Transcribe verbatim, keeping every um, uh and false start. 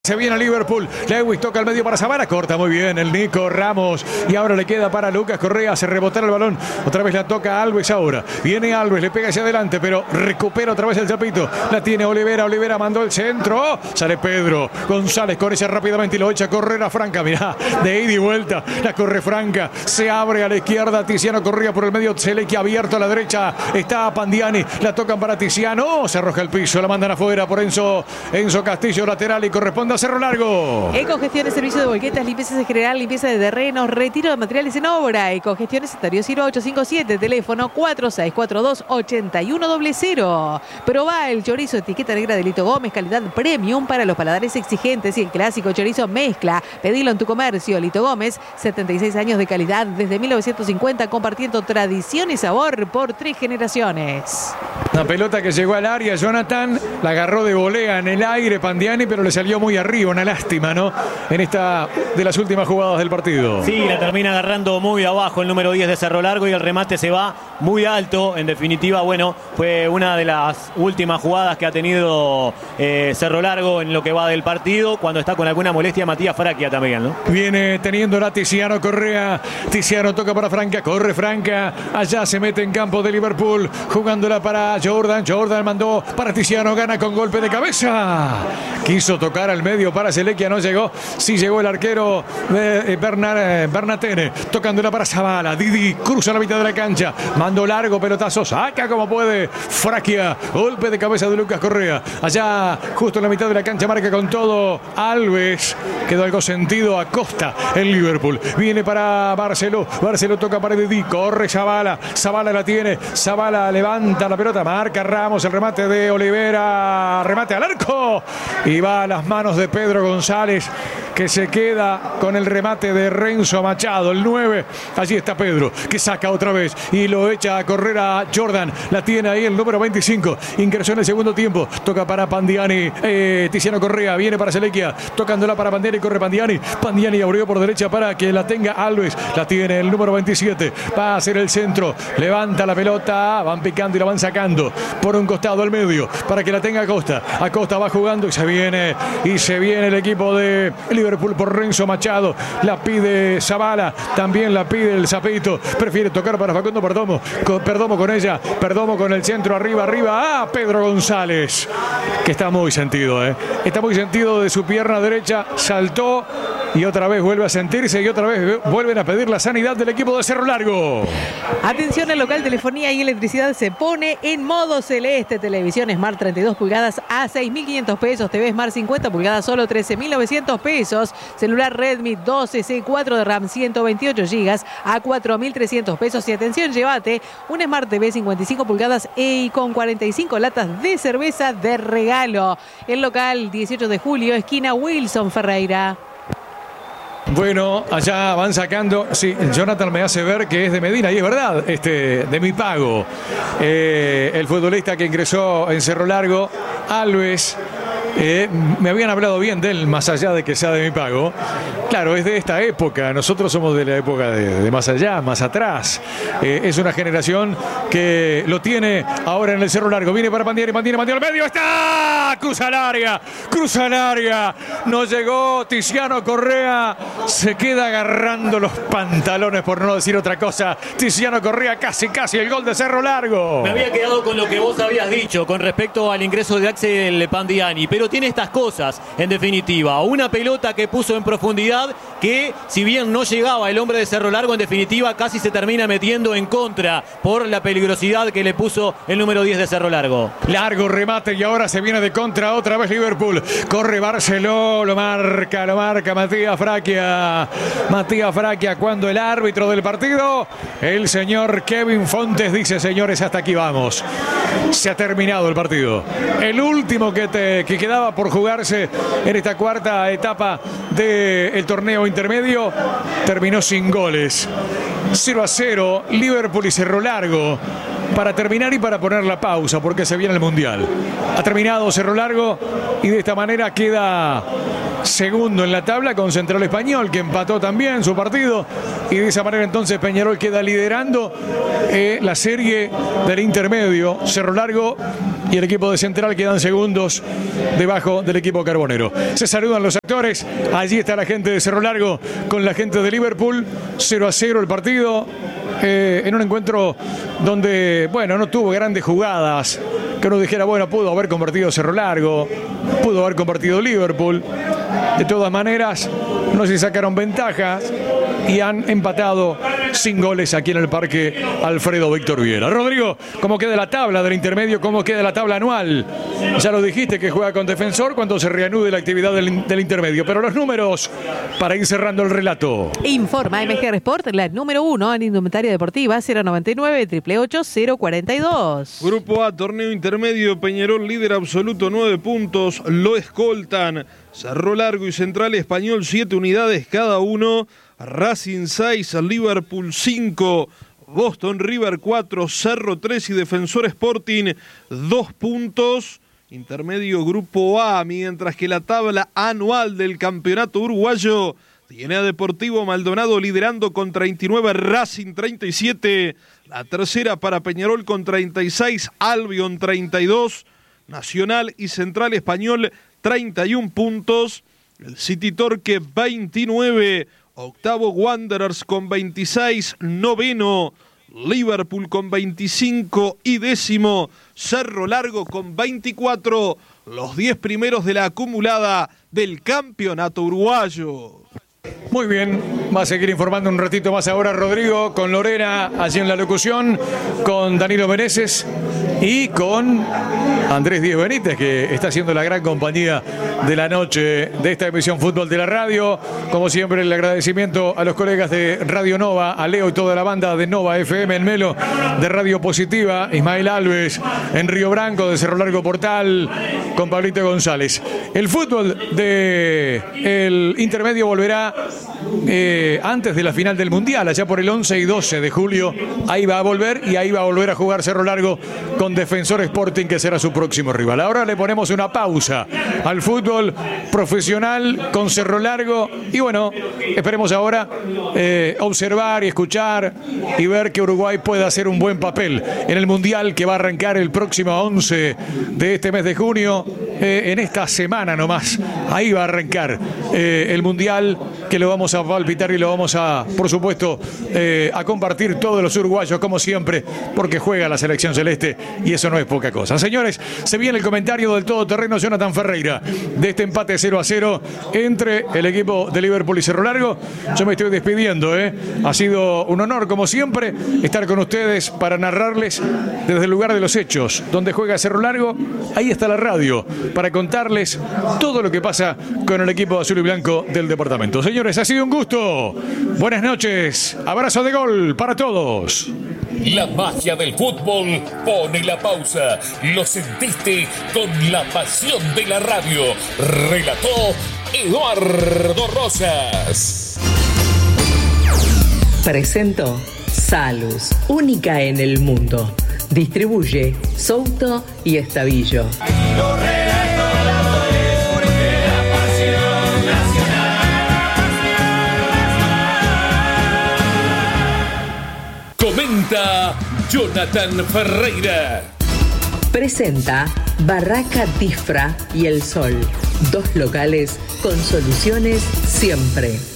Se viene a Liverpool, Lewis toca al medio para Zabala, corta muy bien el Nico Ramos y ahora le queda para Lucas Correa, hace rebotar el balón, otra vez la toca Alves ahora, viene Alves, le pega hacia adelante pero recupera otra vez el Chapito, la tiene Olivera, Olivera mandó el centro, sale Pedro González, corre rápidamente y lo echa a correr a Franca, mirá, de ida y vuelta, la corre Franca, se abre a la izquierda, Tiziano Correa por el medio, Selequi abierto a la derecha, está Pandiani, la tocan para Tiziano, se arroja el piso, la mandan afuera por Enzo, Enzo Castillo lateral y corresponde a Cerro Largo. Ecogestiones, servicio de volquetas, limpiezas en general, limpieza de terrenos, retiro de materiales en obra. Ecogestiones, Estadio Ciro ocho cinco siete, teléfono cuatro seis cuatro dos, ocho uno cero cero. Probá el chorizo etiqueta negra de Lito Gómez, calidad premium para los paladares exigentes y el clásico chorizo mezcla. Pedilo en tu comercio. Lito Gómez, setenta y seis años de calidad desde mil novecientos cincuenta, compartiendo tradición y sabor por tres generaciones. Una pelota que llegó al área, Jonathan, la agarró de volea en el aire Pandiani, pero le salió muy arriba, una lástima, ¿no? En esta de las últimas jugadas del partido. Sí, la termina agarrando muy abajo el número diez de Cerro Largo y el remate se va muy alto. En definitiva, bueno, fue una de las últimas jugadas que ha tenido eh, Cerro Largo en lo que va del partido, cuando está con alguna molestia Matías Fraquia también, ¿no? Viene teniéndola Tiziano Correa, Tiziano toca para Franca, corre Franca, allá se mete en campo de Liverpool, jugándola para Jordan, Jordan mandó para Tiziano, gana con golpe de cabeza, quiso tocar al medio para Selequia, no llegó, sí llegó el arquero de Bernard, Bernatene, tocándola para Zabala, Didi cruza la mitad de la cancha, mandó largo, pelotazo, saca como puede, Fraquia, golpe de cabeza de Lucas Correa, allá justo en la mitad de la cancha, marca con todo Alves, quedó algo sentido a Costa, el Liverpool, viene para Barceló, Barceló toca para Didi, corre Zabala, Zabala la tiene, Zabala levanta la pelota, marca Ramos, el remate de Olivera, remate al arco, y va a las manos de Pedro González, que se queda con el remate de Renzo Machado, el nueve, allí está Pedro, que saca otra vez y lo echa a correr a Jordan, la tiene ahí el número veinticinco, ingresó en el segundo tiempo, toca para Pandiani, eh, Tiziano Correa, viene para Selequia, tocándola para Pandiani, corre Pandiani, Pandiani abrió por derecha para que la tenga Alves, la tiene el número veintisiete, va a hacer el centro, levanta la pelota, van picando y la van sacando por un costado al medio, para que la tenga Acosta, Acosta va jugando y se viene, y se viene el equipo de Liverpool por Renzo Machado, la pide Zabala, también la pide el Zapito, prefiere tocar para Facundo Perdomo, con, Perdomo con ella, Perdomo con el centro, arriba, arriba, a Pedro González, que está muy sentido, ¿eh? está muy sentido de su pierna derecha, saltó y otra vez vuelve a sentirse y otra vez vuelven a pedir la sanidad del equipo de Cerro Largo. Atención, el local telefonía y electricidad se pone en modo celeste. Televisión Smart treinta y dos pulgadas a seis mil quinientos pesos, T V Smart cincuenta pulgadas solo trece mil novecientos pesos, celular Redmi doce C cuatro de RAM ciento veintiocho gigas a cuatro mil trescientos pesos y atención, llévate un Smart T V cincuenta y cinco pulgadas y con cuarenta y cinco latas de cerveza de regalo. El local dieciocho de julio, esquina Wilson Ferreira. Bueno, allá van sacando, sí, Jonathan me hace ver que es de Medina, y es verdad, este, de mi pago. Eh, el futbolista que ingresó en Cerro Largo, Alves, eh, me habían hablado bien de él, más allá de que sea de mi pago. Claro, es de esta época, nosotros somos de la época de, de más allá, más atrás. Eh, es una generación que lo tiene ahora en el Cerro Largo. Viene para Pandiani, Pandiani, Pandiani al medio, ¡está! Cruza el área, cruza el área, no llegó Tiziano Correa, se queda agarrando los pantalones por no decir otra cosa. Tiziano Correa, casi, casi el gol de Cerro Largo. Me había quedado con lo que vos habías dicho con respecto al ingreso de Axel Pandiani, pero tiene estas cosas, en definitiva, una pelota que puso en profundidad, que si bien no llegaba el hombre de Cerro Largo, en definitiva casi se termina metiendo en contra por la peligrosidad que le puso el número diez de Cerro Largo. Largo remate y ahora se viene de contra otra vez Liverpool. Corre Barceló, lo marca, lo marca Matías Fraquia. Matías Fraquia, cuando el árbitro del partido, el señor Kevin Fontes, dice: señores, hasta aquí vamos. Se ha terminado el partido. El último que, te, que quedaba por jugarse en esta cuarta etapa del torneo intermedio terminó sin goles. cero a cero, Liverpool y Cerro Largo. Para terminar y para poner la pausa, porque se viene el Mundial. Ha terminado Cerro Largo y de esta manera queda segundo en la tabla con Central Español, que empató también su partido, y de esa manera entonces Peñarol queda liderando eh, la serie del intermedio. Cerro Largo y el equipo de Central quedan segundos debajo del equipo carbonero. Se saludan los actores. Allí está la gente de Cerro Largo con la gente de Liverpool. cero a cero el partido. Eh, en un encuentro donde, bueno, no tuvo grandes jugadas. Que uno dijera, bueno, pudo haber convertido Cerro Largo, pudo haber convertido Liverpool. De todas maneras, no se sacaron ventajas y han empatado sin goles aquí en el Parque Alfredo Víctor Viera. Rodrigo, ¿cómo queda la tabla del intermedio? ¿Cómo queda la tabla anual? Ya lo dijiste que juega con Defensor cuando se reanude la actividad del, del intermedio. Pero los números para ir cerrando el relato. Informa M G R Sport, la número uno en indumentaria deportiva, cero noventa y nueve, ocho ocho ocho, cero cuarenta y dos. Grupo A, torneo intermedio, Peñarol líder absoluto, nueve puntos, lo escoltan Cerro Largo y Central Español, siete unidades cada uno, Racing seis, Liverpool cinco, Boston River cuatro, Cerro tres y Defensor Sporting dos puntos. Intermedio Grupo A, mientras que la tabla anual del campeonato uruguayo tiene a Deportivo Maldonado liderando con treinta y nueve, Racing treinta y siete, la tercera para Peñarol con treinta y seis, Albion treinta y dos, Nacional y Central Español treinta y un puntos, el City Torque veintinueve, octavo Wanderers con veintiséis, noveno Liverpool con veinticinco y décimo Cerro Largo con veinticuatro, los diez primeros de la acumulada del campeonato uruguayo. Muy bien, va a seguir informando un ratito más ahora Rodrigo con Lorena allí en la locución, con Danilo Meneses y con Andrés Díez Benítez, que está haciendo la gran compañía de la noche de esta emisión Fútbol de la Radio. Como siempre, el agradecimiento a los colegas de Radio Nova, a Leo y toda la banda de Nova F M en Melo, de Radio Positiva, Ismael Alves en Río Branco, de Cerro Largo Portal, con Pablito González. El fútbol del intermedio volverá eh, antes de la final del Mundial, allá por el once y doce de julio. Ahí va a volver y ahí va a volver a jugar Cerro Largo con Defensor Sporting, que será su próximo rival. Ahora le ponemos una pausa al fútbol profesional con Cerro Largo y bueno, esperemos ahora eh, observar y escuchar y ver que Uruguay pueda hacer un buen papel en el Mundial que va a arrancar el próximo once de este mes de junio, eh, en esta semana nomás. Ahí va a arrancar eh, el Mundial, que lo vamos a palpitar y lo vamos a, por supuesto, eh, a compartir todos los uruguayos como siempre, porque juega la selección celeste y eso no es poca cosa. Señores, se viene el comentario del todoterreno Jonathan Ferreira de este empate cero a cero entre el equipo de Liverpool y Cerro Largo. Yo me estoy despidiendo, ¿eh? Ha sido un honor, como siempre, estar con ustedes para narrarles desde el lugar de los hechos, donde juega Cerro Largo. Ahí está la radio para contarles todo lo que pasa con el equipo azul y blanco del departamento. Señores, ha sido un gusto. Buenas noches. Abrazo de gol para todos. La magia del fútbol pone la pausa. Lo sentiste con la pasión de la radio. Relató Eduardo Rosas. Presentó Salus, única en el mundo. Distribuye Souto y Estavillo. Comenta Jonathan Ferreira. Presenta Barraca Tifra y El Sol. Dos locales con soluciones siempre.